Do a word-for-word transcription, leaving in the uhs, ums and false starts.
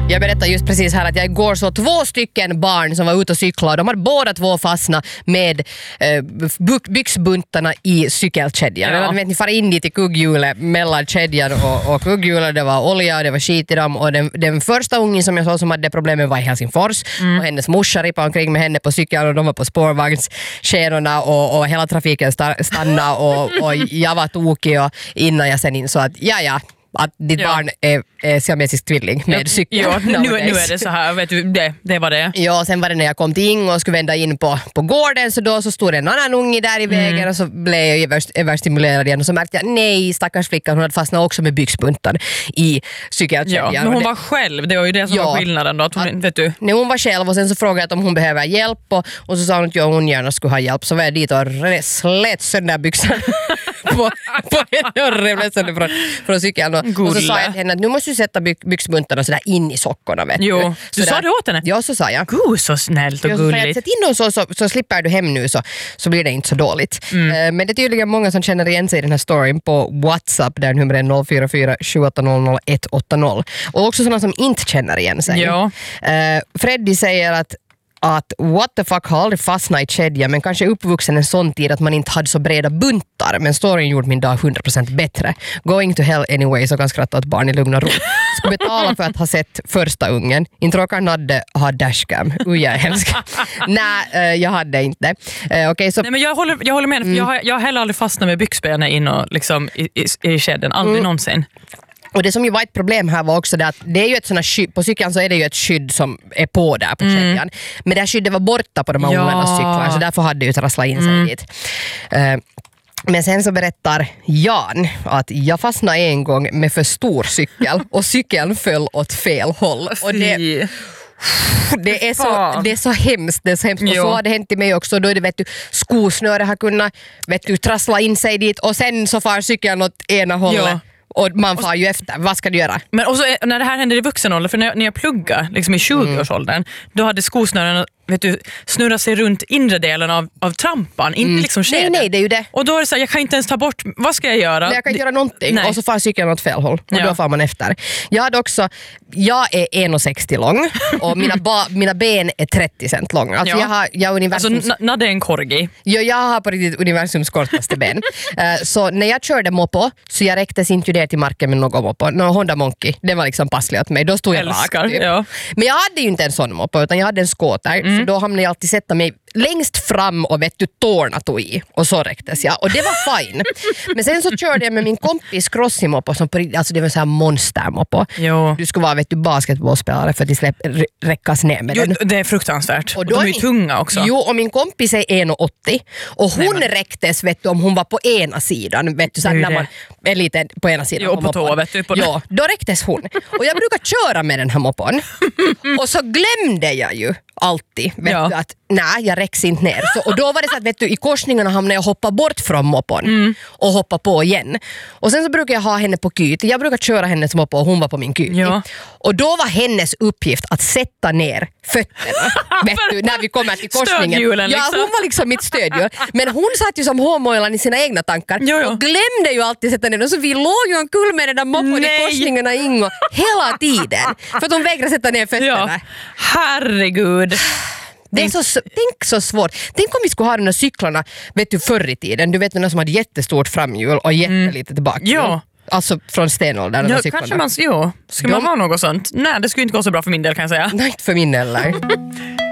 Jag berättade just precis här att jag igår så två stycken barn som var ute och cykla och de hade båda två fastnat med eh, byxbuntarna i cykelkedjan. Ja. Vet, ni far in dit i kugghjulet mellan kedjan och, och kugghjulet. Det var olja och det var skit i dem. Och den, den första ungen som jag såg som hade problemet var i Helsingfors. Mm. Och hennes morsa rippade omkring med henne på cykeln och de var på spårvagnsskenorna och, och hela trafiken stannade och, och jag var tokig och innan jag sen insåg att ja ja att ditt ja. barn är, är siamesisk tvilling med ja, cykel. Ja, nu, nu är det så här, vet du, det, det var det. Ja, sen var det när jag kom till Ingo och skulle vända in på, på gården så då så stod en annan unge där i vägen mm. och så blev jag överstimulerad igen och så märkte jag, nej, stackars flickan, hon hade fastnat också med byxbuntan i cykelkedjan. Ja, men hon det, var själv, det var ju det som ja, var skillnaden då. Att hon, att, vet du. Nej, hon var själv och sen så frågade jag om hon behöver hjälp och, och så sa hon att ja, hon gärna skulle ha hjälp så var jag dit och slet sönder byxan på, på henne och revlade sönder från, från cykeln och, och så sa jag till henne att nu måste du sätta by- byxbuntarna sådär in i sockorna. Vet jo, du, du sa det åt henne? Ja, så sa jag. Gud, så snällt och gulligt. Sätt in dem så, så, så slipper du hem nu så, så blir det inte så dåligt. Mm. Uh, men det är tydligen många som känner igen sig i den här storyn på WhatsApp där numret är noll fyra fyra sju åtta noll noll ett åtta noll. Och också sådana som inte känner igen sig. Ja. Uh, Freddy säger att att what the fuck har aldrig fastnat i kedja men kanske uppvuxen en sån tid att man inte hade så breda buntar men storyn gjorde min dag hundra procent bättre. Going to hell anyway så kan skratta åt barn i lugn och ro. Ska betala för att ha sett första ungen. Inte råkar Nadde ha dashcam. Oj, jag är hemsk. Nej, uh, jag hade inte. Uh, okay, så... Nej, men jag håller, jag håller med. Mm. Jag, har, jag har heller aldrig fastnat med byxbenen in och liksom i, i, i kedjan. Aldrig mm. någonsin. Och det som ju var ett problem här var också det att det är ju ett såna skydd, på cykeln så är det ju ett skydd som är på där på kedjan. Mm. Men det här skyddet var borta på de här ja. ungarnas cyklar så därför hade det ju trasslat in sig mm. dit. Uh, men sen så berättar Jan att jag fastnade en gång med för stor cykel och cykeln föll åt fel håll. Och det... Det är, så, det är så hemskt, det är så hemskt. Och så har det hänt i mig också. Då är det, vet du, skosnöre har kunnat, vet du, trassla in sig dit och sen så far cykeln åt ena hållet. Ja. Och man far ju efter. Vad ska du göra? Men också när det här händer i vuxen ålder, för när jag, när jag pluggar liksom i tjugo-årsåldern, mm. då hade skosnören vet du, snurra sig runt inre delen av, av trampan, inte mm. liksom kedjan. Nej, nej, det är ju det. Och då är det så här, jag kan inte ens ta bort, vad ska jag göra? Nej, jag kan inte göra någonting. Nej. Och så far cykeln åt fel håll. Och ja. då far man efter. Jag hade också, jag är en komma sextio lång och mina, ba, mina ben är trettio cent långa. Alltså ja. jag har jag universums... Alltså när det är en korgi. Ja, jag har på riktigt universums kortaste ben. uh, så när jag körde mopo så jag räcktes inte ner till marken med någon mopo. Någon Honda Monkey, det var liksom passlig åt mig. Då stod jag Älskar, rakt. Typ. Ja. Men jag hade ju inte en sån mopo utan jag hade en skåter. Mm. Så då hamnade jag alltid sätta mig längst fram och vet du, tårna tog i. Och så räcktes jag. Och det var fine. Men sen så körde jag med min kompis crossimoppo som på, alltså det var så här monstermoppo. Du skulle vara vet du, basketbollspelare för att de släpp, räckas ner med jo, den. Det är fruktansvärt. Och, då och de är min, tunga också. Jo, och min kompis är en komma åttio. Och hon Nej, men... räcktes vet du, om hon var på ena sidan. Vet du, så när man är lite på ena sidan. Jo, på tå, vet du. På jo, då räcktes hon. Och jag brukar köra med den här moppon. Och så glömde jag ju alltid vet ja. du, att nej, jag räcks inte ner. Så, och då var det så att vet du, i korsningarna hamnade jag hoppa bort från moppon mm. och hoppa på igen. Och sen så brukar jag ha henne på kyt. Jag brukar köra hennes moppo och hon var på min kyt. Ja. Och då var hennes uppgift att sätta ner fötterna vet du, när vi kommer till korsningen. Ja, liksom. Hon var liksom mitt stödjur. Men hon satt ju som homoilan i sina egna tankar jo, jo. och glömde ju alltid sätta ner den. Så vi låg ju en kull med den där moppon i korsningarna Ingo hela tiden. För att hon vägrade sätta ner fötterna. Ja. Herregud. Det är så, tänk så svårt. Tänk om vi skulle ha de här cyklarna vet du, förr i tiden. Du vet den som hade jättestort framhjul och jättelite tillbaka. Ja. Alltså från stenåldern. Ja, kanske man, jo. Ska de... man ha något sånt? Nej, det skulle inte gå så bra för min del kan jag säga. Nej, inte för min eller.